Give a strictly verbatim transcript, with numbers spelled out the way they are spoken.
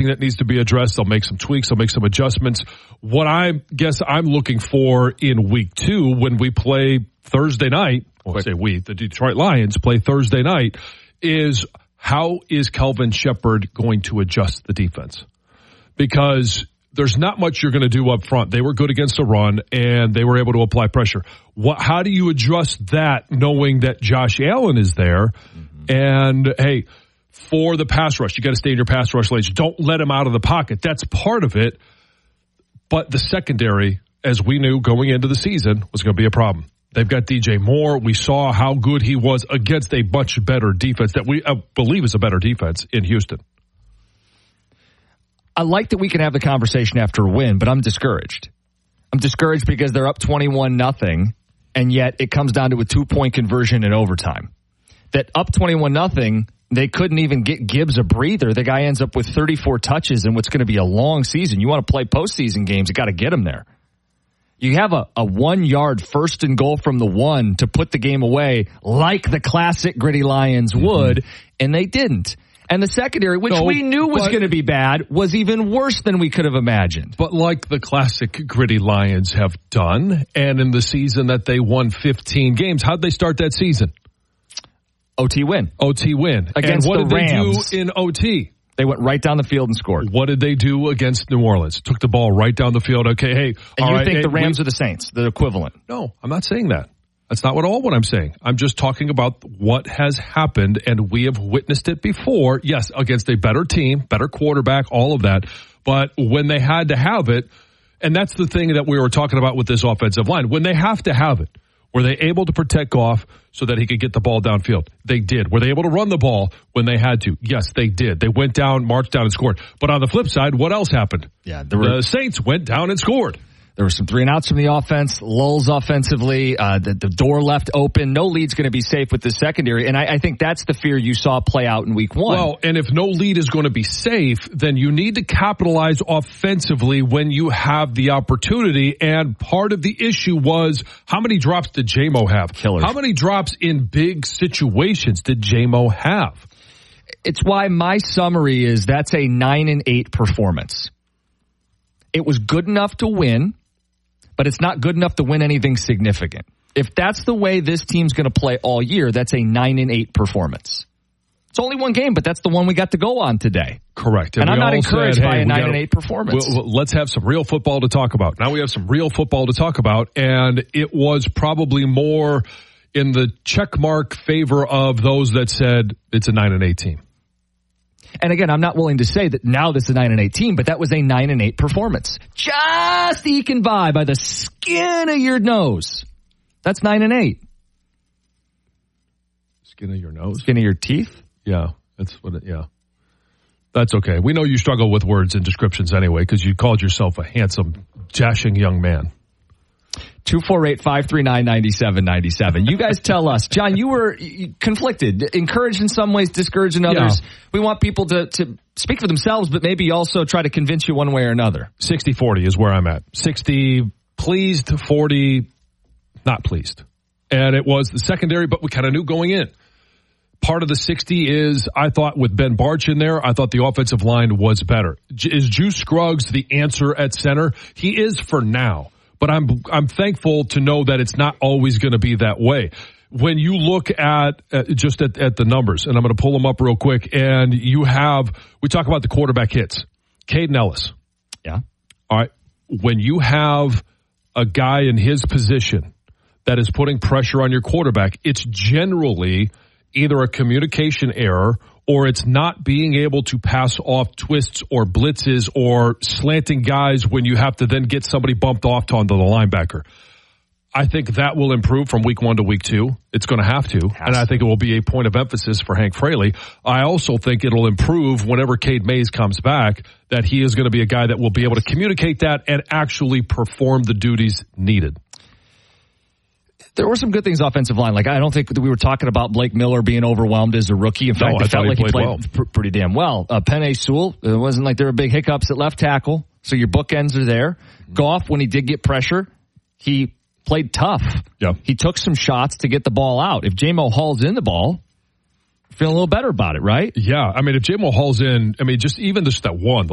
anything that needs to be addressed. They'll make some tweaks. They'll make some adjustments. What I guess I'm looking for in week two when we play Thursday night, well, I say we, the Detroit Lions play Thursday night, is how is Kelvin Shepherd going to adjust the defense? Because there's not much you're going to do up front. They were good against the run, and they were able to apply pressure. What, how do you adjust that knowing that Josh Allen is there? Mm-hmm. And, hey, for the pass rush, you got to stay in your pass rush lanes. Don't let him out of the pocket. That's part of it. But the secondary, as we knew going into the season, was going to be a problem. They've got D J Moore. We saw how good he was against a much better defense that we uh, believe is a better defense in Houston. I like that we can have the conversation after a win, but I'm discouraged. I'm discouraged because they're up twenty-one nothing, and yet it comes down to a two-point conversion in overtime. That up twenty-one nothing, they couldn't even get Gibbs a breather. The guy ends up with thirty-four touches in what's going to be a long season. You want to play postseason games, you got to get him there. You have a, a one-yard first and goal from the one to put the game away like the classic gritty Lions would, mm-hmm. and they didn't. And the secondary, which no, we knew was going to be bad, was even worse than we could have imagined. But like the classic gritty Lions have done, and in the season that they won fifteen games, how'd they start that season? O T win. O T win. Against and what the did Rams. they do in O T? They went right down the field and scored. What did they do against New Orleans? Took the ball right down the field. Okay, hey. And all you right, think hey, the Rams we, are the Saints, the equivalent? No, I'm not saying that. That's not what all what I'm saying. I'm just talking about what has happened, and we have witnessed it before. Yes, against a better team, better quarterback, all of that. But when they had to have it, and that's the thing that we were talking about with this offensive line, when they have to have it, were they able to protect Goff so that he could get the ball downfield? They did. Were they able to run the ball when they had to? Yes, they did. They went down, marched down, and scored. But on the flip side, what else happened? Yeah, there were, the Saints went down and scored. There were some three and outs from the offense, lulls offensively, uh, the, the door left open. No lead's going to be safe with the secondary, and I, I think that's the fear you saw play out in week one. Well, and if no lead is going to be safe, then you need to capitalize offensively when you have the opportunity, and part of the issue was how many drops did J-Mo have? Killers. How many drops in big situations did J-Mo have? It's why my summary is that's a nine and eight performance. It was good enough to win, but it's not good enough to win anything significant. If that's the way this team's going to play all year, that's a nine and eight performance. It's only one game, but that's the one we got to go on today. Correct. And, and I'm not encouraged said, by hey, a nine gotta, and eight performance. Well, let's have some real football to talk about. Now we have some real football to talk about, and it was probably more in the checkmark favor of those that said it's a nine and eight team. And again, I'm not willing to say that now this is a nine and eight team, but that was a nine and eight performance. Just eking by by the skin of your nose. That's nine and eight. Skin of your nose? Skin of your teeth? Yeah, that's what it, yeah. That's okay. We know you struggle with words and descriptions anyway, because you called yourself a handsome, dashing young man. two four eight, five three nine, nine seven nine seven. You guys tell us. John, you were conflicted, encouraged in some ways, discouraged in others. Yeah. We want people to, to speak for themselves, but maybe also try to convince you one way or another. sixty forty is where I'm at. sixty pleased, forty not pleased. And it was the secondary, but we kind of knew going in. Part of the sixty is, I thought with Ben Barch in there, I thought the offensive line was better. Is Juice Scruggs the answer at center? He is for now. But I'm I'm thankful to know that it's not always going to be that way. When you look at uh, just at, at the numbers, and I'm going to pull them up real quick, and you have, we talk about the quarterback hits. Caden Ellis. Yeah. All right. When you have a guy in his position that is putting pressure on your quarterback, it's generally either a communication error or it's not being able to pass off twists or blitzes or slanting guys when you have to then get somebody bumped off to onto the linebacker. I think that will improve from week one to week two. It's going to have to. And I think it will be a point of emphasis for Hank Fraley. I also think it'll improve whenever Cade Mays comes back, that he is going to be a guy that will be able to communicate that and actually perform the duties needed. There were some good things offensive line. Like, I don't think that we were talking about Blake Miller being overwhelmed as a rookie. In fact, no, it felt like he played, well. pr- pretty damn well. Uh, Penei Sewell, it wasn't like there were big hiccups at left tackle. So your bookends are there. Mm-hmm. Goff, when he did get pressure, he played tough. Yeah. He took some shots to get the ball out. If J-Mo hauls in the ball, feel a little better about it, right? Yeah. I mean, if J-Mo hauls in, I mean, just even just that one,